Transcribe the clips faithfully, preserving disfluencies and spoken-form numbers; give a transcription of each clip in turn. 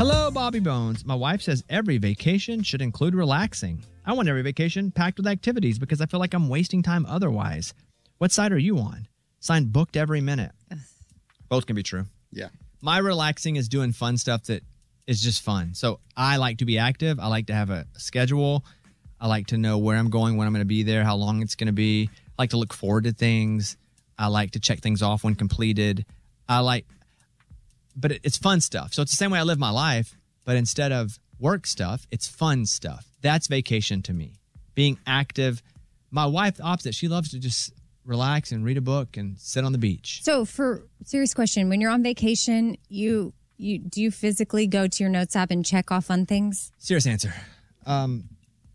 Hello, Bobby Bones. My wife says every vacation should include relaxing. I want every vacation packed with activities because I feel like I'm wasting time otherwise. What side are you on? Signed booked every minute. Both can be true. Yeah. My relaxing is doing fun stuff that is just fun. So I like to be active. I like to have a schedule. I like to know where I'm going, when I'm going to be there, how long it's going to be. I like to look forward to things. I like to check things off when completed. I like, but it, it's fun stuff. So it's the same way I live my life, but instead of work stuff, it's fun stuff. That's vacation to me. Being active. My wife, the opposite. She loves to just relax and read a book and sit on the beach. So for serious question, when you're on vacation, you you do you physically go to your notes app and check off on things? Serious answer. Um,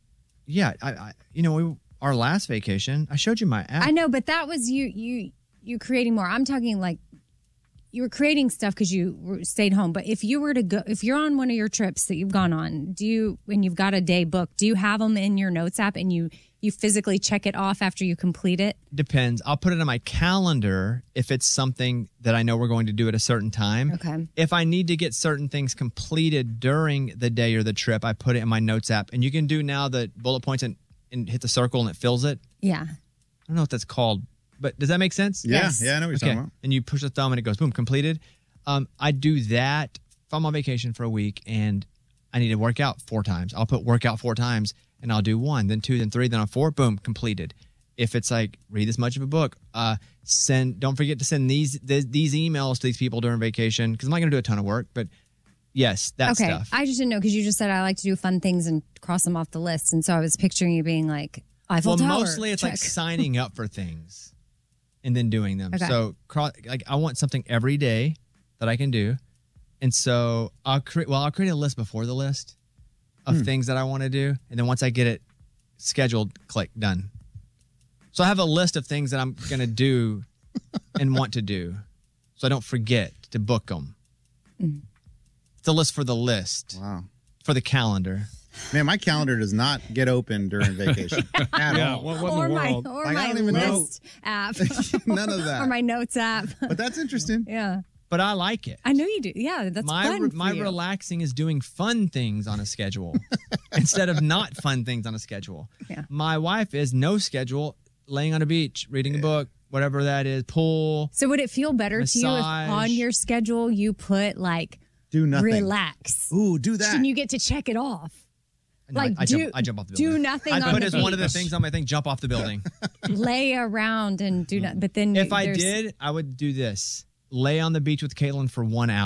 yeah, I, I you know, we, our last vacation, I showed you my app. I know, but that was you you you creating more. I'm talking like you were creating stuff because you were, stayed home. But if you were to go, if you're on one of your trips that you've gone on, do you, when you've got a day booked, do you have them in your notes app and you you physically check it off after you complete it? Depends. I'll put it on my calendar if it's something that I know we're going to do at a certain time. Okay. If I need to get certain things completed during the day or the trip, I put it in my notes app. And you can do now the bullet points and, and hit the circle and it fills it. Yeah. I don't know what that's called, but does that make sense? Yeah, Yes. yeah, I know what you're Okay. talking about. And you push the thumb and it goes, boom, completed. Um, I do that if I'm on vacation for a week and I need to work out four times. I'll put workout four times and I'll do one, then two, then three, then on four, boom, completed. If it's like read this much of a book, uh, send. Don't forget to send these th- these emails to these people during vacation because I'm not going to do a ton of work, but yes, that Okay. stuff. I just didn't know because you just said I like to do fun things and cross them off the list, and so I was picturing you being like Eiffel well, Tower. mostly it's like check. signing up for things and then doing them. Okay. So, cro- like, I want something every day that I can do, and so I'll create. Well, I'll create a list before the list of Hmm. things that I want to do, and then once I get it scheduled, click done. So I have a list of things that I'm going to do and want to do, so I don't forget to book them. Mm. It's a list for the list Wow. for the calendar. Man, my calendar does not get open during vacation at Yeah, all. what, what in or the my world? or Like, I my don't even know. list app None of that. or my notes app. But that's interesting. Yeah, But I like it. I know you do. Yeah, that's my fun. my for you. relaxing is doing fun things on a schedule instead of not fun things on a schedule. Yeah. My wife is no schedule, laying on a beach, reading a book, whatever that is, pool. So would it feel better to you if Massage. on your schedule you put like Do nothing. relax? Ooh, do that. And you get to check it off. No, Like, I, I, do- jump, I jump off the do building. nothing I on put the as one of the beach. things on my thing, jump off the building. Lay around and do not. But then If I there's- did, I would do this. Lay on the beach with Caitlin for one hour.